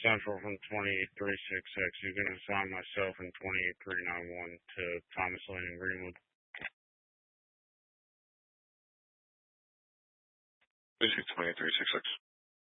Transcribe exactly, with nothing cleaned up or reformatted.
Central from twenty-eight three six six. You can assign myself in twenty-eight three nine one to Thomas Lane and Greenwood. Basic twenty-eight three six six.